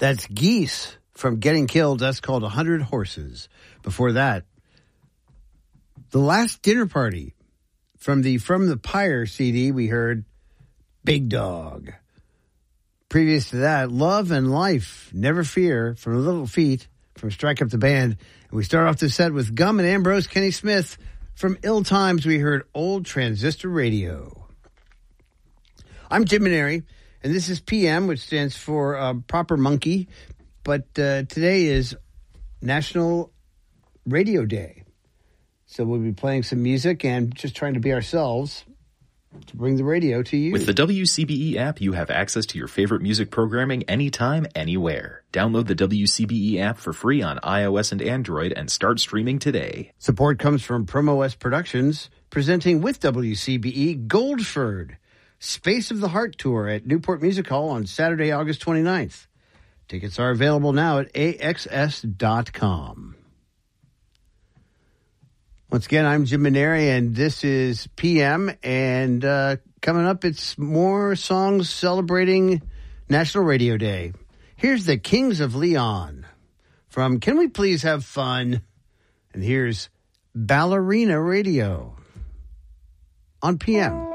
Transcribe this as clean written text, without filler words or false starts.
That's Geese from Getting Killed. That's called 100 Horses. Before that, The Last Dinner Party from the Pyre CD, we heard Big Dog. Previous to that, Love and Life, Never Fear from Little Feat from Strike Up the Band. And we start off the set with Gum and Ambrose, Kenny Smith. From Ill Times, we heard Old Transistor Radio. I'm Jim Maneri, and this is PM, which stands for Proper Monkey. But today is National Radio Day. So we'll be playing some music and just trying to be ourselves to bring the radio to you. With the WCBE app, you have access to your favorite music programming anytime, anywhere. Download the WCBE app for free on iOS and Android and start streaming today. Support comes from Promo S Productions, presenting with WCBE Goldford, Space of the Heart Tour at Newport Music Hall on Saturday, August 29th. Tickets are available now at AXS.com. Once again, I'm Jim Maneri, and this is PM. And coming up, it's more songs celebrating National Radio Day. Here's the Kings of Leon from Can We Please Have Fun? And here's Ballerina Radio on PM.